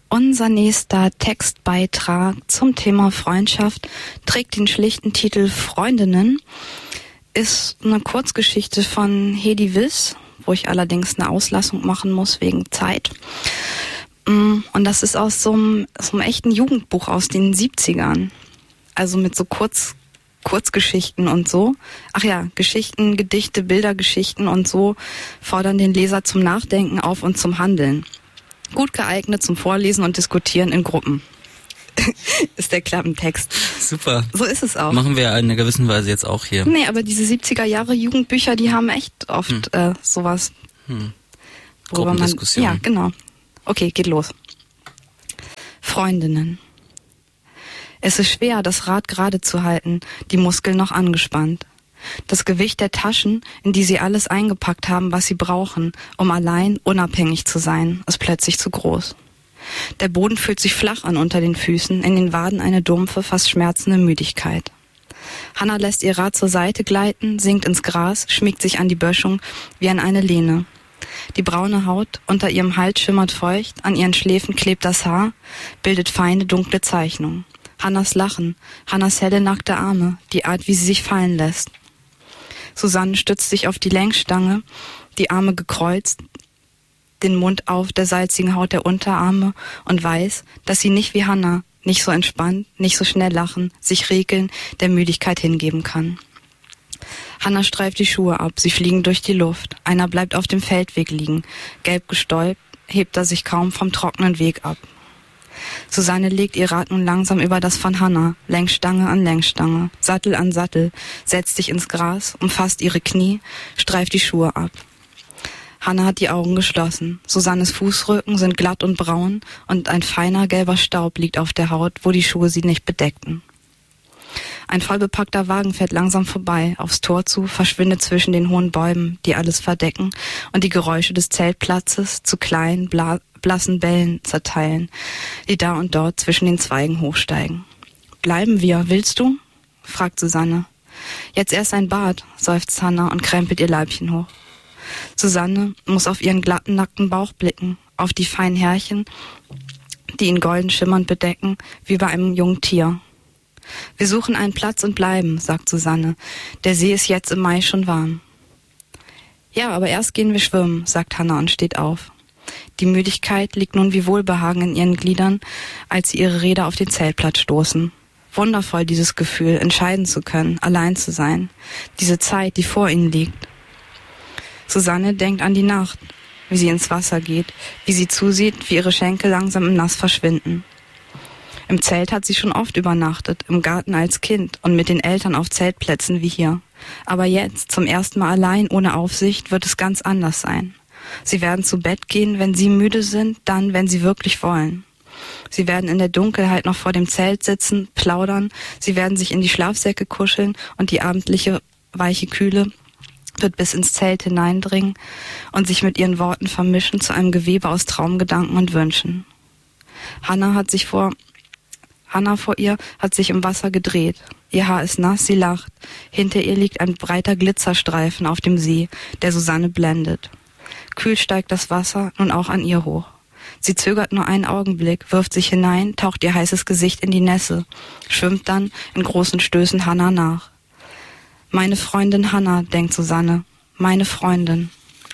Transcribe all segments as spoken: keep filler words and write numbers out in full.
Unser nächster Textbeitrag zum Thema Freundschaft trägt den schlichten Titel Freundinnen, ist eine Kurzgeschichte von Hedi Wiss, wo ich allerdings eine Auslassung machen muss wegen Zeit. Und das ist aus so einem, so einem echten Jugendbuch aus den siebzigern. Also mit so Kurz, Kurzgeschichten und so. Ach ja, Geschichten, Gedichte, Bildergeschichten und so fordern den Leser zum Nachdenken auf und zum Handeln. Gut geeignet zum Vorlesen und Diskutieren in Gruppen. Ist der Klappentext. Super. So ist es auch. Machen wir in einer gewissen Weise jetzt auch hier. Nee, aber diese siebziger Jahre Jugendbücher, die haben echt oft hm. äh, sowas. Hm. Worüber man, ja, genau. Okay, geht los. Freundinnen. Es ist schwer, das Rad gerade zu halten, die Muskeln noch angespannt. Das Gewicht der Taschen, in die sie alles eingepackt haben, was sie brauchen, um allein unabhängig zu sein, ist plötzlich zu groß. Der Boden fühlt sich flach an unter den Füßen, in den Waden eine dumpfe, fast schmerzende Müdigkeit. Hanna lässt ihr Rad zur Seite gleiten, sinkt ins Gras, schmiegt sich an die Böschung wie an eine Lehne. Die braune Haut unter ihrem Hals schimmert feucht, an ihren Schläfen klebt das Haar, bildet feine, dunkle Zeichnungen. Hannas Lachen, Hannas helle, nackte Arme, die Art, wie sie sich fallen lässt. Susanne stützt sich auf die Lenkstange, die Arme gekreuzt, den Mund auf der salzigen Haut der Unterarme und weiß, dass sie nicht wie Hanna, nicht so entspannt, nicht so schnell lachen, sich regeln, der Müdigkeit hingeben kann. Hanna streift die Schuhe ab, sie fliegen durch die Luft. Einer bleibt auf dem Feldweg liegen, gelb gestäubt, hebt er sich kaum vom trockenen Weg ab. Susanne legt ihr Rad nun langsam über das von Hanna, Lenkstange an Lenkstange, Sattel an Sattel, setzt sich ins Gras, umfasst ihre Knie, streift die Schuhe ab. Hanna hat die Augen geschlossen. Susannes Fußrücken sind glatt und braun und ein feiner gelber Staub liegt auf der Haut, wo die Schuhe sie nicht bedeckten. Ein vollbepackter Wagen fährt langsam vorbei, aufs Tor zu, verschwindet zwischen den hohen Bäumen, die alles verdecken, und die Geräusche des Zeltplatzes zu kleinen, bla- blassen Bällen zerteilen, die da und dort zwischen den Zweigen hochsteigen. »Bleiben wir, willst du?« fragt Susanne. »Jetzt erst ein Bad«, seufzt Hanna und krempelt ihr Leibchen hoch. Susanne muss auf ihren glatten, nackten Bauch blicken, auf die feinen Härchen, die ihn golden schimmernd bedecken, wie bei einem jungen Tier. »Wir suchen einen Platz und bleiben«, sagt Susanne. »Der See ist jetzt im Mai schon warm.« »Ja, aber erst gehen wir schwimmen«, sagt Hanna und steht auf. Die Müdigkeit liegt nun wie Wohlbehagen in ihren Gliedern, als sie ihre Räder auf den Zeltplatz stoßen. Wundervoll dieses Gefühl, entscheiden zu können, allein zu sein. Diese Zeit, die vor ihnen liegt. Susanne denkt an die Nacht, wie sie ins Wasser geht, wie sie zusieht, wie ihre Schenkel langsam im Nass verschwinden. Im Zelt hat sie schon oft übernachtet, im Garten als Kind und mit den Eltern auf Zeltplätzen wie hier. Aber jetzt, zum ersten Mal allein, ohne Aufsicht, wird es ganz anders sein. Sie werden zu Bett gehen, wenn sie müde sind, dann, wenn sie wirklich wollen. Sie werden in der Dunkelheit noch vor dem Zelt sitzen, plaudern, sie werden sich in die Schlafsäcke kuscheln und die abendliche, weiche Kühle wird bis ins Zelt hineindringen und sich mit ihren Worten vermischen zu einem Gewebe aus Traumgedanken und Wünschen. Hanna hat sich vor, Hanna vor ihr hat sich im Wasser gedreht. Ihr Haar ist nass, sie lacht. Hinter ihr liegt ein breiter Glitzerstreifen auf dem See, der Susanne blendet. Kühl steigt das Wasser nun auch an ihr hoch. Sie zögert nur einen Augenblick, wirft sich hinein, taucht ihr heißes Gesicht in die Nässe, schwimmt dann in großen Stößen Hanna nach. »Meine Freundin Hanna«, denkt Susanne, »meine Freundin.«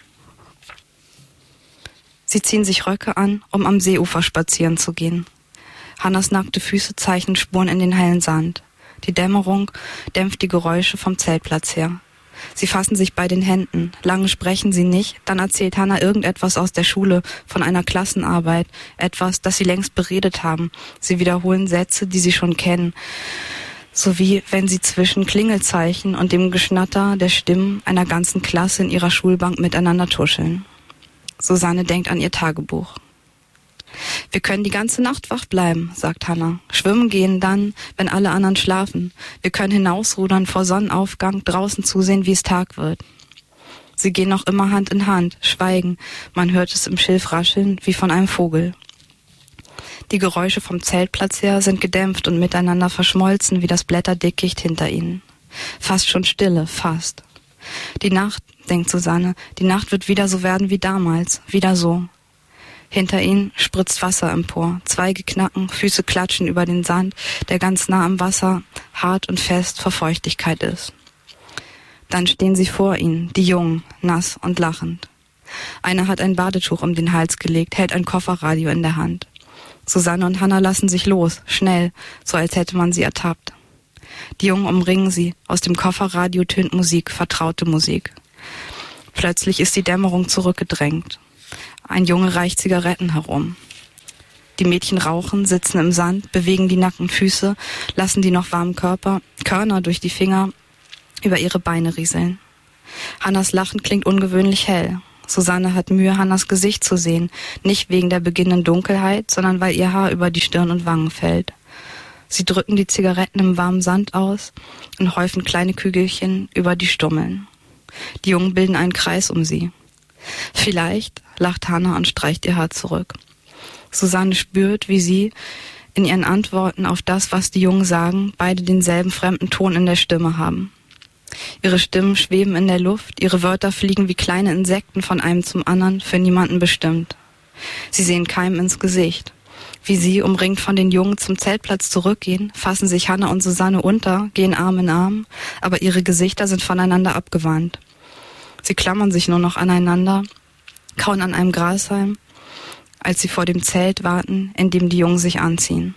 Sie ziehen sich Röcke an, um am Seeufer spazieren zu gehen. Hannas nackte Füße zeichnen Spuren in den hellen Sand. Die Dämmerung dämpft die Geräusche vom Zeltplatz her. Sie fassen sich bei den Händen. Lange sprechen sie nicht, dann erzählt Hanna irgendetwas aus der Schule, von einer Klassenarbeit, etwas, das sie längst beredet haben. Sie wiederholen Sätze, die sie schon kennen, sowie wenn sie zwischen Klingelzeichen und dem Geschnatter der Stimmen einer ganzen Klasse in ihrer Schulbank miteinander tuscheln. Susanne denkt an ihr Tagebuch. »Wir können die ganze Nacht wach bleiben«, sagt Hanna. »Schwimmen gehen dann, wenn alle anderen schlafen. Wir können hinausrudern vor Sonnenaufgang, draußen zusehen, wie es Tag wird.« Sie gehen noch immer Hand in Hand, schweigen. Man hört es im Schilf rascheln, wie von einem Vogel. Die Geräusche vom Zeltplatz her sind gedämpft und miteinander verschmolzen wie das Blätterdickicht hinter ihnen. Fast schon Stille, fast. Die Nacht, denkt Susanne, die Nacht wird wieder so werden wie damals, wieder so. Hinter ihnen spritzt Wasser empor. Zweige knacken, Füße klatschen über den Sand, der ganz nah am Wasser, hart und fest vor Feuchtigkeit ist. Dann stehen sie vor ihnen, die Jungen, nass und lachend. Einer hat ein Badetuch um den Hals gelegt, hält ein Kofferradio in der Hand. Susanne und Hanna lassen sich los, schnell, so als hätte man sie ertappt. Die Jungen umringen sie, aus dem Kofferradio tönt Musik, vertraute Musik. Plötzlich ist die Dämmerung zurückgedrängt. Ein Junge reicht Zigaretten herum. Die Mädchen rauchen, sitzen im Sand, bewegen die nackten Füße, lassen die noch warmen Körper, Körner durch die Finger über ihre Beine rieseln. Hannas Lachen klingt ungewöhnlich hell. Susanne hat Mühe, Hannas Gesicht zu sehen, nicht wegen der beginnenden Dunkelheit, sondern weil ihr Haar über die Stirn und Wangen fällt. Sie drücken die Zigaretten im warmen Sand aus und häufen kleine Kügelchen über die Stummeln. Die Jungen bilden einen Kreis um sie. Vielleicht, lacht Hanna und streicht ihr Haar zurück. Susanne spürt, wie sie in ihren Antworten auf das, was die Jungen sagen, beide denselben fremden Ton in der Stimme haben. Ihre Stimmen schweben in der Luft, ihre Wörter fliegen wie kleine Insekten von einem zum anderen, für niemanden bestimmt. Sie sehen keinem ins Gesicht. Wie sie, umringt von den Jungen, zum Zeltplatz zurückgehen, fassen sich Hanna und Susanne unter, gehen Arm in Arm, aber ihre Gesichter sind voneinander abgewandt. Sie klammern sich nur noch aneinander, kauen an einem Grashalm, als sie vor dem Zelt warten, in dem die Jungen sich anziehen.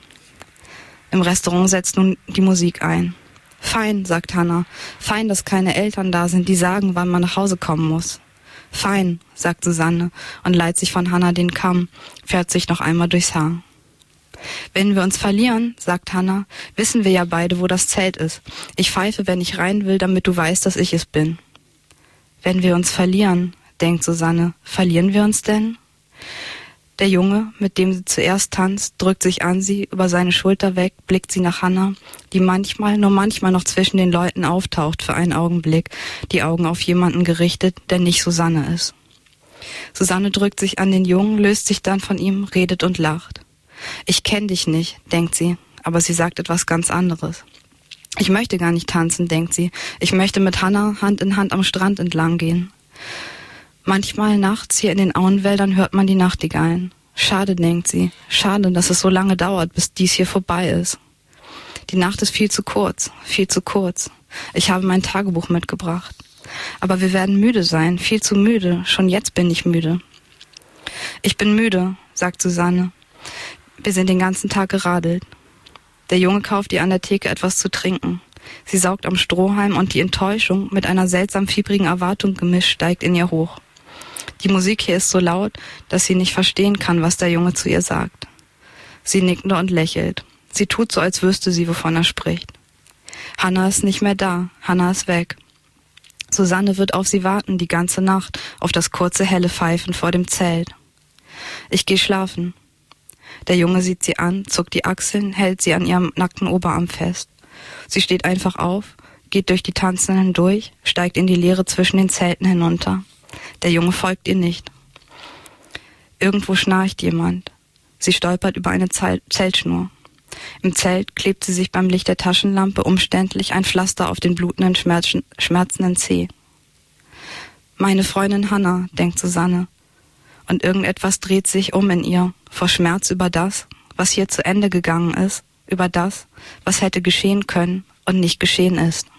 Im Restaurant setzt nun die Musik ein. Fein, sagt Hanna, fein, dass keine Eltern da sind, die sagen, wann man nach Hause kommen muss. Fein, sagt Susanne und leiht sich von Hanna den Kamm, fährt sich noch einmal durchs Haar. Wenn wir uns verlieren, sagt Hanna, wissen wir ja beide, wo das Zelt ist. Ich pfeife, wenn ich rein will, damit du weißt, dass ich es bin. Wenn wir uns verlieren, denkt Susanne, verlieren wir uns denn? Der Junge, mit dem sie zuerst tanzt, drückt sich an sie, über seine Schulter weg, blickt sie nach Hanna, die manchmal, nur manchmal noch zwischen den Leuten auftaucht für einen Augenblick, die Augen auf jemanden gerichtet, der nicht Susanne ist. Susanne drückt sich an den Jungen, löst sich dann von ihm, redet und lacht. Ich kenn dich nicht, denkt sie, aber sie sagt etwas ganz anderes. Ich möchte gar nicht tanzen, denkt sie. Ich möchte mit Hanna Hand in Hand am Strand entlang gehen. Manchmal nachts hier in den Auenwäldern hört man die Nachtigallen. Schade, denkt sie. Schade, dass es so lange dauert, bis dies hier vorbei ist. Die Nacht ist viel zu kurz, viel zu kurz. Ich habe mein Tagebuch mitgebracht. Aber wir werden müde sein, viel zu müde. Schon jetzt bin ich müde. Ich bin müde, sagt Susanne. Wir sind den ganzen Tag geradelt. Der Junge kauft ihr an der Theke etwas zu trinken. Sie saugt am Strohhalm und die Enttäuschung, mit einer seltsam fiebrigen Erwartung gemischt, steigt in ihr hoch. Die Musik hier ist so laut, dass sie nicht verstehen kann, was der Junge zu ihr sagt. Sie nickt nur und lächelt. Sie tut so, als wüsste sie, wovon er spricht. Hanna ist nicht mehr da. Hanna ist weg. Susanne wird auf sie warten, die ganze Nacht, auf das kurze, helle Pfeifen vor dem Zelt. Ich gehe schlafen. Der Junge sieht sie an, zuckt die Achseln, hält sie an ihrem nackten Oberarm fest. Sie steht einfach auf, geht durch die Tanzenden hindurch, steigt in die Leere zwischen den Zelten hinunter. Der Junge folgt ihr nicht. Irgendwo schnarcht jemand. Sie stolpert über eine Zeltschnur. Im Zelt klebt sie sich beim Licht der Taschenlampe umständlich ein Pflaster auf den blutenden, schmerzenden Zeh. Meine Freundin Hanna, denkt Susanne. Und irgendetwas dreht sich um in ihr, vor Schmerz über das, was hier zu Ende gegangen ist, über das, was hätte geschehen können und nicht geschehen ist.